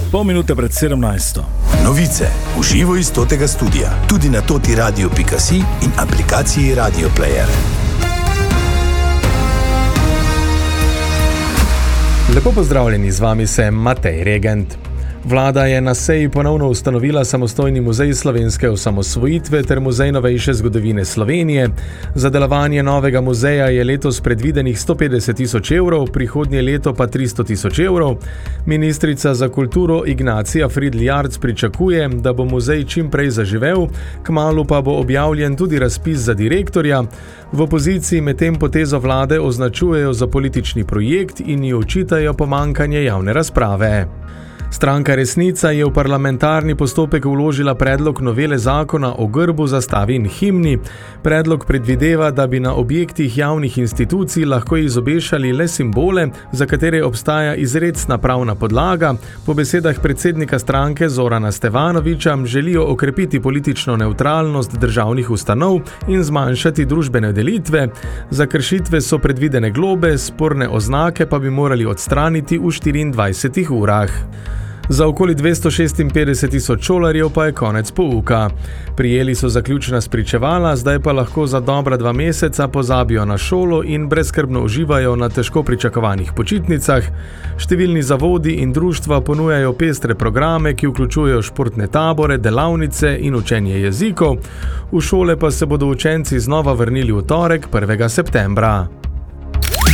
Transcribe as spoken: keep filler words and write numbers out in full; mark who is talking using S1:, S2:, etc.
S1: Pol minute pred sedemnajsto.
S2: Novice v živo iz totega studia, tudi na toti radio pika si in aplikaciji Radio Player.
S3: Lepo pozdravljeni, z vami sem Matej Regent. Vlada je na seji ponovno ustanovila samostojni muzej slovenske osamosvojitve ter muzej novejše zgodovine Slovenije. Za delovanje novega muzeja je letos predvidenih sto petdeset tisoč evrov, prihodnje leto pa tristo tisoč evrov. Ministrica za kulturo Ignacija Fridl-Jarc pričakuje, da bo muzej čim prej zaživel, kmalu pa bo objavljen tudi razpis za direktorja. V opoziciji medtem potezo vlade označujejo za politični projekt in ji očitajo pomanjkanje javne razprave. Stranka Resnica je v parlamentarni postopek vložila predlog novele zakona o grbu, zastavi in himni. Predlog predvideva, da bi na objektih javnih institucij lahko izobešali le simbole, za katere obstaja izrecna pravna podlaga. Po besedah predsednika stranke Zorana Stevanovića želijo okrepiti politično nevtralnost državnih ustanov in zmanjšati družbene delitve. Za kršitve so predvidene globe, sporne oznake pa bi morali odstraniti v štiriindvajsetih urah. Za okoli dvesto šestinpetdeset tisoč šolarjev pa je konec pouka. Prijeli so zaključna spričevala, zdaj pa lahko za dobra dva meseca pozabijo na šolo in brezskrbno uživajo na težko pričakovanih počitnicah. Številni zavodi in društva ponujajo pestre programe, ki vključujejo športne tabore, delavnice in učenje jezikov. V šole pa se bodo učenci znova vrnili v torek, prvega septembra.